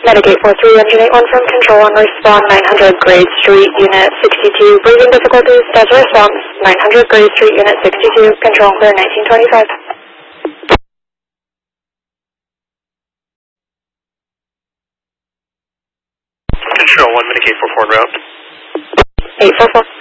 Medicaid 43, engine 81 from control on respond 900 Grade Street, Unit 62. Breathing difficulties, status response 900 Grade Street, Unit 62. Control and clear 1925. Control 1, Medicaid 44 en route. 844.